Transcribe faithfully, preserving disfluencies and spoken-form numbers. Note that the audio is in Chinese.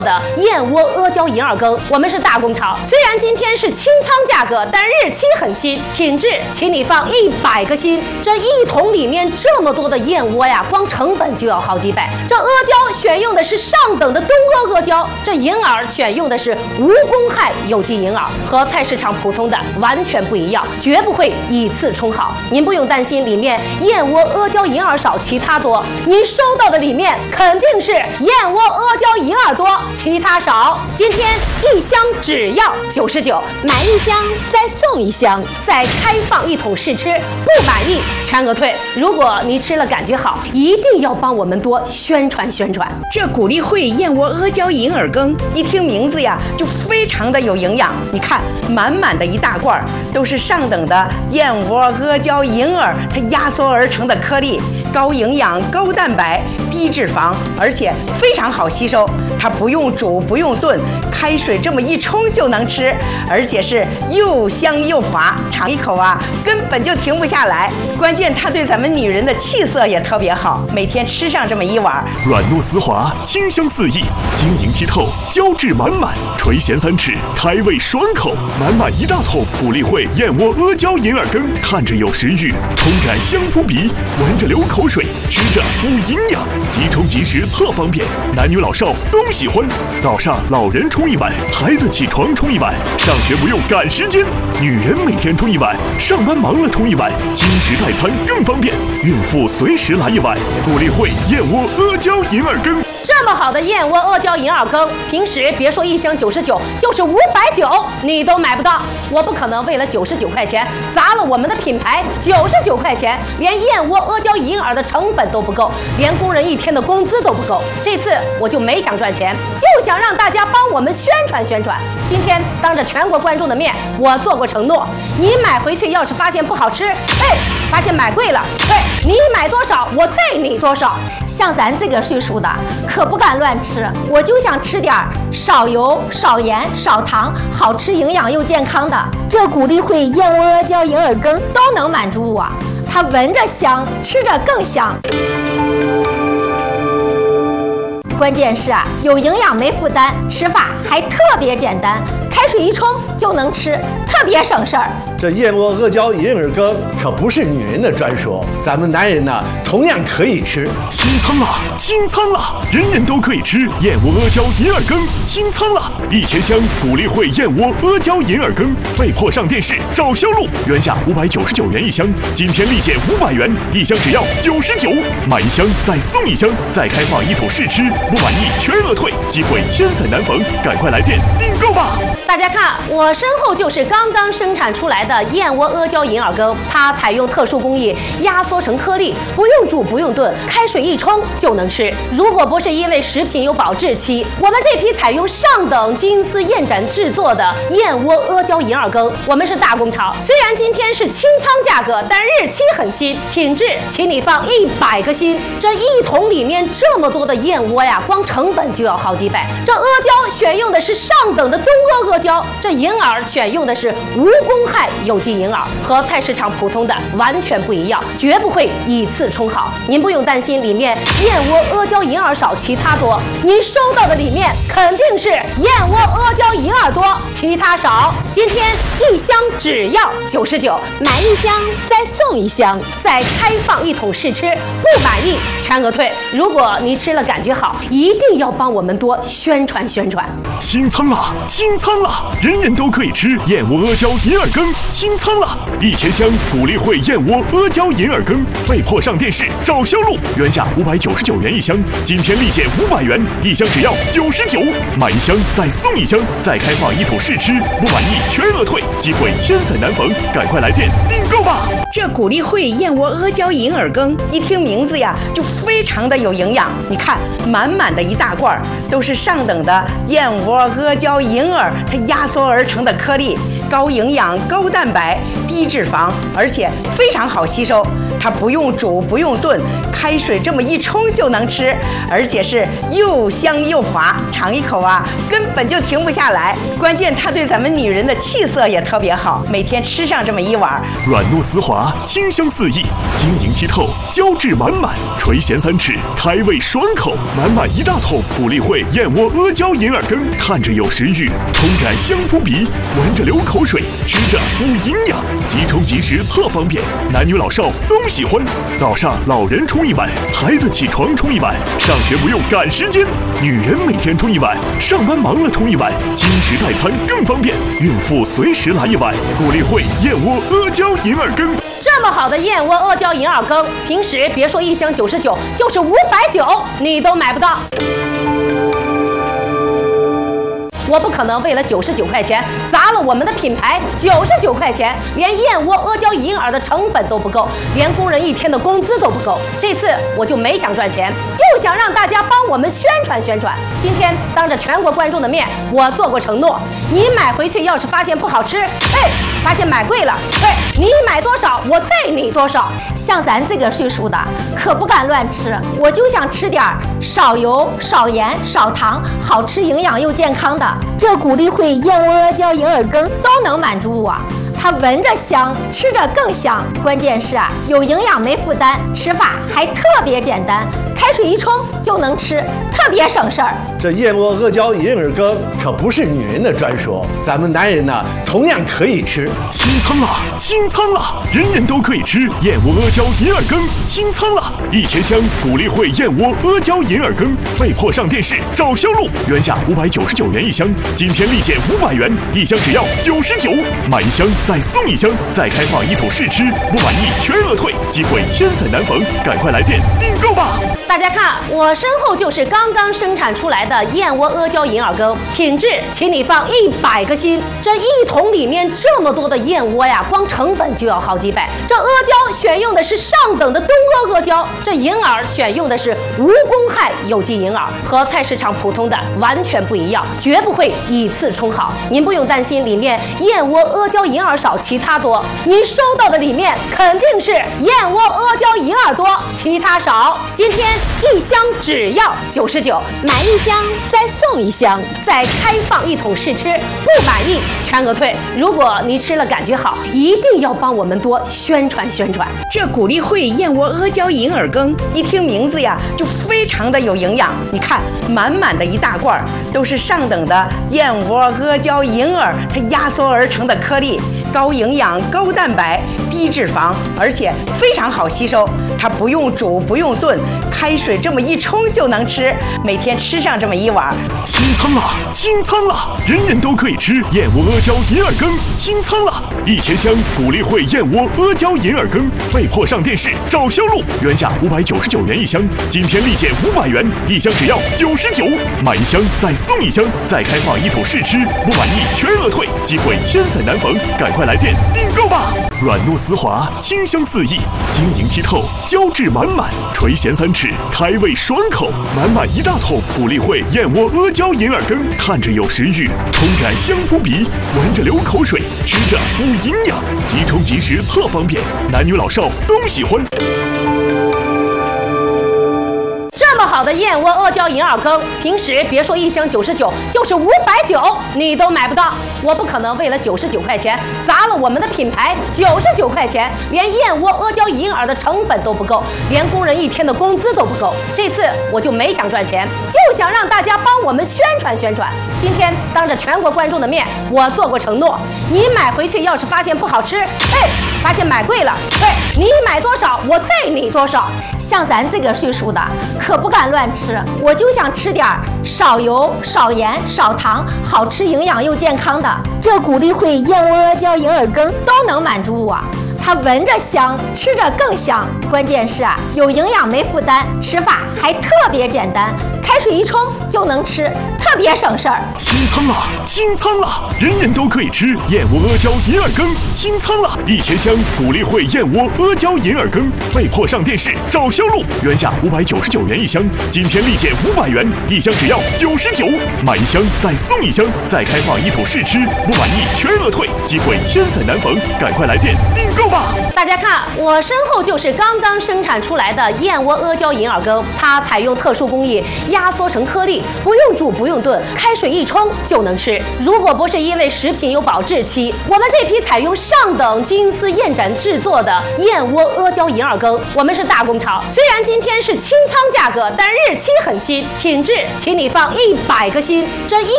的燕窝阿胶银耳羹，我们是大工厂。虽然今天是清仓价格，但日期很新，品质请你放一百个心。这一桶里面这么多的燕窝呀，光成本就要好几百。这阿胶选用的是上等的东阿阿胶，这银耳选用的是无公害有机银耳，和菜市场普通的完全不一样，绝不会以次充好。您不用担心里面燕窝阿胶银耳少，其他多。您收到的里面肯定是燕窝阿胶银耳多，其他少。今天一箱只要九十九，买一箱再送一箱，再开放一桶试吃，不满意全额退。如果你吃了感觉好，一定要帮我们多宣传宣传。 这谷粒汇燕窝阿胶银耳羹，一听名字呀就非常的有营养。你看，满满的一大罐都是上等的燕窝阿胶银耳，它压缩而成的颗粒，高营养、高蛋白、低脂肪，而且非常好吸收。它不用煮，不用炖，开水这么一冲就能吃，而且是又香又滑，尝一口啊根本就停不下来。关键它对咱们女人的气色也特别好，每天吃上这么一碗， 软糯丝滑，清香四溢，晶莹剔透，胶质满满，垂涎三尺，开胃爽口。满满一大桶谷粒汇燕窝阿胶银耳羹，看着有食欲，冲感香扑鼻，闻着流口水，吃着补营养，即冲即食特方便，男女老少都喜欢。早上老人冲一碗，孩子起床冲一碗，上学不用赶时间，女人每天冲一碗，上班忙了冲一碗，轻食代餐更方便，孕妇随时来一碗。谷粒汇燕窝阿胶银耳羹， 这么好的燕窝阿胶银耳羹，平时别说一箱九十九，就是五百九你都买不到。我不可能为了九十九块钱砸了我们的品牌，九十九块钱连燕窝阿胶银耳的成本都不够，连工人一天的工资都不够。这次我就没想赚钱，就想让大家帮我们宣传宣传。今天当着全国观众的面，我做过承诺，你买回去要是发现不好吃，哎，发现买贵了，哎，你买多少我退你多少。 像咱这个岁数的可不敢乱吃，我就想吃点少油、少盐、少糖，好吃、营养又健康的。这谷粒汇燕窝阿胶银耳羹都能满足我，它闻着香，吃着更香。关键是啊，有营养没负担，吃法还特别简单，开水一冲就能吃，特别省事儿。 这燕窝阿胶银耳羹可不是女人的专属，咱们男人呢同样可以吃。 清仓了，清仓了，人人都可以吃燕窝阿胶银耳羹，清仓了，一千箱谷粒汇燕窝阿胶银耳羹，被迫上电视找销路，原价五百九十九元一箱，今天立减五百元，一箱只要九十九，买一箱再送一箱，再开放一桶试吃，不满意全额退，机会千载难逢，赶快来电订购吧！ 大家看，我身后就是刚刚生产出来的燕窝阿胶银耳羹，它采用特殊工艺压缩成颗粒，不用煮不用炖，开水一冲就能吃。如果不是因为食品有保质期，我们这批采用上等金丝燕盏制作的燕窝阿胶银耳羹，我们是大工厂。虽然今天是清仓价格，但日期很新，品质请你放一百个心。这一桶里面这么多的燕窝呀，光成本就要好几百。这阿胶选用的是上等的东阿阿胶，这银耳选用的是无公害有机银耳，和菜市场普通的完全不一样，绝不会以次充好。您不用担心里面燕窝阿胶银耳少，其他多。您收到的里面肯定是燕窝阿胶银耳多，其他少。今天一箱只要九十九，买一箱再送一箱，再开放一桶试吃，不满意全额退。如果你吃了感觉好，一定要帮我们多宣传宣传。 清仓了，清仓了，人人都可以吃燕窝阿胶银耳羹，清仓了，一千箱谷粒汇燕窝阿胶银耳羹，被迫上电视找销路，原价五百九十九元一箱，今天立减五百元，一箱只要九十九，买一箱再送一箱，再开放一桶试吃，不满意全额退，机会千载难逢，赶快来电订购吧！ 这谷粒汇燕窝阿胶银耳羹，一听名字呀就非常的有营养。你看，满满的一大罐都是上等的燕窝阿胶银耳，它压缩而成的颗粒，高营养、高蛋白、低脂肪，而且非常好吸收。 它不用煮，不用炖，开水这么一冲就能吃，而且是又香又滑，尝一口啊，根本就停不下来。关键它对咱们女人的气色也特别好，每天吃上这么一碗， 软糯丝滑，清香四溢，晶莹剔透，胶质满满，垂涎三尺，开胃爽口，满满一大桶普利会燕窝阿胶银耳羹，看着有食欲，冲感香扑鼻，闻着流口水，吃着补营养，即冲即食特方便，男女老少都喜欢。早上老人冲一碗，孩子起床冲一碗，上学不用赶时间，女人每天冲一碗，上班忙了冲一碗，轻食代餐更方便，孕妇随时来一碗。普利会燕窝阿胶银耳羹。 这么好的燕窝阿胶银耳羹，平时别说一箱九十九，就是五百九你都买不到。我不可能为了九十九块钱砸了我们的品牌，九十九块钱连燕窝阿胶银耳的成本都不够，连工人一天的工资都不够。这次我就没想赚钱，就想让大家帮我们宣传宣传。今天当着全国观众的面，我做过承诺，你买回去要是发现不好吃，哎，发现买贵了，哎，你买多少我退你多少。 像咱这个岁数的可不敢乱吃，我就想吃点少油、少盐、少糖，好吃、营养又健康的。这鼓励会燕窝阿胶银耳羹都能满足我。它闻着香，吃着更香，关键是啊，有营养没负担，吃法还特别简单，开水一冲就能吃，特别省事儿。 这燕窝阿胶银耳羹可不是女人的专属，咱们男人呢同样可以吃。 清仓了，清仓了，人人都可以吃燕窝阿胶银耳羹，清仓了，一千箱鼓励会燕窝阿胶银耳羹，被迫上电视找销路，原价五百九十九元一箱，今天立减五百元，一箱只要九十九，买一箱再送一箱，再开放一桶试吃，不满意全额退，机会千载难逢，赶快来电订购吧！ 大家看，我身后就是刚刚生产出来的燕窝阿胶银耳羹，品质请你放一百个心。这一桶里面这么多的燕窝呀，光成本就要好几百。这阿胶选用的是上等的东阿阿胶，这银耳选用的是无公害有机银耳，和菜市场普通的完全不一样，绝不会以次充好。您不用担心里面燕窝阿胶银耳少，其他多。您收到的里面肯定是燕窝阿胶银耳多，其他少。今天一箱只要九十九，买一箱再送一箱，再开放一桶试吃，不满意全额退。如果你吃了感觉好，一定要帮我们多宣传宣传。 这鼓励会燕窝阿胶银耳羹，一听名字呀，就非常的有营养。你看，满满的一大罐，都是上等的燕窝阿胶银耳，它压缩而成的颗粒，高营养、高蛋白、低脂肪，而且非常好吸收。它不用煮，不用炖，开水这么一冲就能吃，每天吃上这么一碗。 清仓了，清仓了，人人都可以吃燕窝阿胶银耳羹，清仓了，一千箱鼓励会燕窝阿胶银耳羹，被迫上电视找销路，原价五百九十九元一箱，今天立减五百元，一箱只要九十九，买一箱再送一箱，再开放一桶试吃，不满意全额退，机会千载难逢，赶快来电订购吧！软糯丝滑，清香四溢，晶莹剔透，胶质满满，垂涎三尺，开胃爽口，满满一大桶普利会燕窝阿胶银耳羹，看着有食欲，冲感香扑鼻，闻着流口水，吃着补营养，即冲即食特方便，男女老少都喜欢。 这么好的燕窝阿胶银耳羹，平时别说一箱九十九，就是五百九你都买不到。我不可能为了九十九块钱砸了我们的品牌，九十九块钱连燕窝阿胶银耳的成本都不够，连工人一天的工资都不够。这次我就没想赚钱，就想让大家帮我们宣传宣传。今天当着全国观众的面，我做过承诺，你买回去要是发现不好吃，哎，发现买贵了，哎，你买多少我退你多少。 像咱这个岁数的可不敢乱吃，我就想吃点少油、少盐、少糖，好吃、营养又健康的。这鼓励会燕窝阿胶银耳羹都能满足我。它闻着香，吃着更香，关键是啊，有营养没负担，吃法还特别简单，开水一冲就能吃，特别省事儿。 清仓了，清仓了，人人都可以吃燕窝阿胶银耳羹，清仓了，一千箱鼓励会燕窝阿胶银耳羹，被迫上电视找销路，原价五百九十九元一箱，今天立减五百元，一箱只要九十九，买一箱再送一箱，再开放一桶试吃，不满意全额退，机会千载难逢，赶快来电订购。 吧。 大家看，我身后就是刚刚生产出来的燕窝阿胶银耳羹，它采用特殊工艺压缩成颗粒，不用煮不用炖，开水一冲就能吃。如果不是因为食品有保质期，我们这批采用上等金丝燕盏制作的燕窝阿胶银耳羹，我们是大工厂。虽然今天是清仓价格，但日期很新，品质请你放一百个心。这一